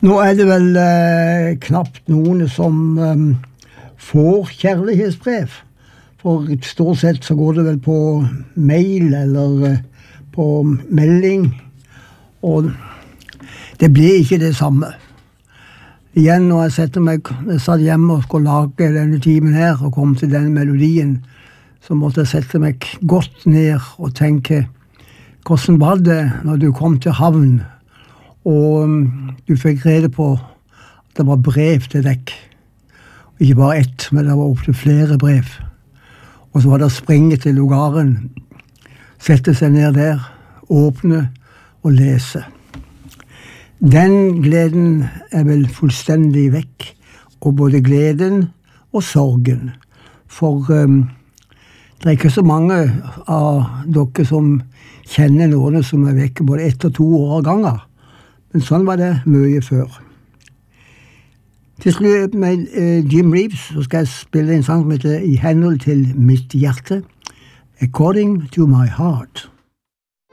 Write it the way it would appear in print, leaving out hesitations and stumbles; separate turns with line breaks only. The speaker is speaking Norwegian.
Nå det vel knapt noen som får kjærlighetsbrev. For stort sett så går det vel på mail eller på melding. Og det blir ikke det samme. Igjen når jeg satt hjemme og skulle lage denne timen her og kom til denne melodien, så måtte jeg sette meg godt ned og tenke hvordan var det når du kom til havn og du fikk rede på at det var brev til deg. Ikke bare ett, men det var opp til flere brev. Og så var det å springe til lugaren, sette seg ned der, åpne og lese. Den gleden vel fullstendig vekk, og både gleden og sorgen. For det ikke så mange av dere som kjenner noen som vekke både 1 og 2 år av gangen. Men sånn var det mye før. Til slutt med Jim Reeves så skal jeg spille en sang som heter I henhold til mitt hjerte, According to my heart.